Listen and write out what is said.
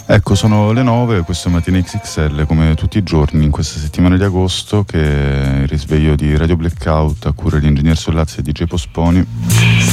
Ecco, sono le 9, questo è Mattina XXL, come tutti i giorni in questa settimana di agosto, che è il risveglio di Radio Blackout a cura di Ingegner Sollazzi e DJ Posponi.